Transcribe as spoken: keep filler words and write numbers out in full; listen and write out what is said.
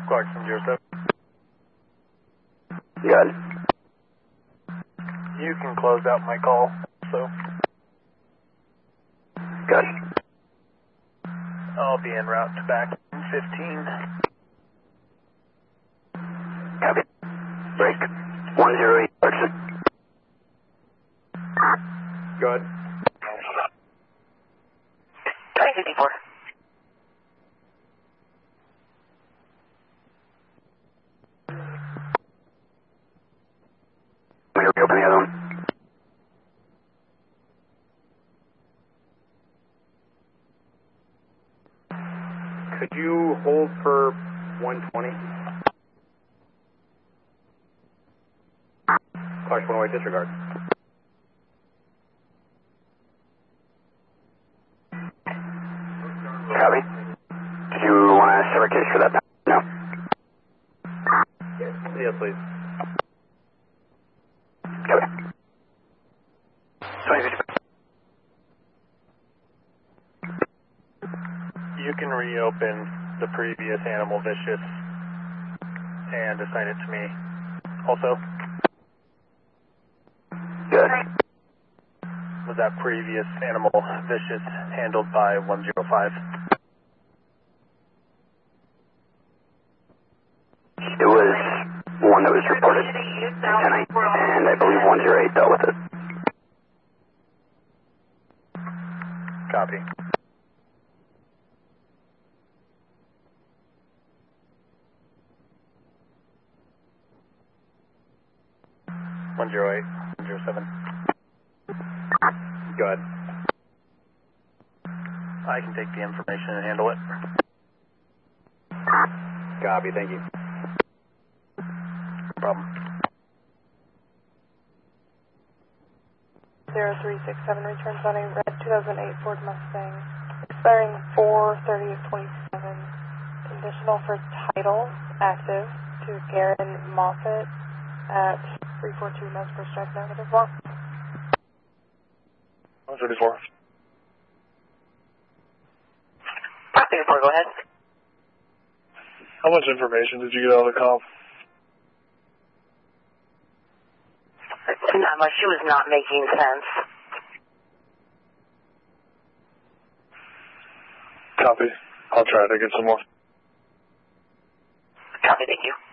Clarkson zero seven. Good. You can close out my call, so. Good. I'll be en route to back in fifteen. Copy. Break. one zero eight, Clarkson. Go ahead. twenty fifty-four. Can we reopen the other one? Could you hold for one twenty? Clarkson one way, disregard. Copy. Did you want to set a case for that? No. Yes, please. Copy. twenty fifty-four. You can reopen the previous Animal Vicious and assign it to me. Also, Good. was that previous Animal Vicious handled by one zero five? It was one that was reported tonight, and I believe one zero eight dealt with it. Copy. one zero eight, one zero seven. Go ahead. I can take the information and handle it. Copy, thank you. No problem. zero three six seven returns on a red two thousand eight Ford Mustang, expiring four thirty of twenty-seven. Conditional for title, active, to Garen Moffett at three four two Mesper Drive, negative one. one thirty-four. one thirty-four, go ahead. How much information did you get out of the call? Not much. She was not making sense. Copy. I'll try to get some more. Copy, thank you.